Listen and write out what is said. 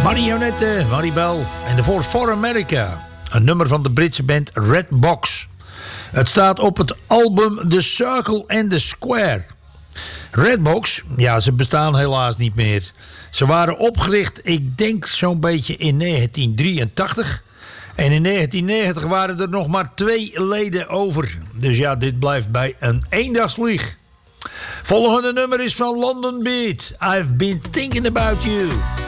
Marionette, Maribel en de For America. Een nummer van de Britse band Redbox. Het staat op het album The Circle and the Square. Redbox, ja, ze bestaan helaas niet meer. Ze waren opgericht, ik denk zo'n beetje in 1983. En in 1990 waren er nog maar 2 leden over. Dus ja, dit blijft bij een eendagsvlieg. Volgende nummer is van London Beat. I've been thinking about you.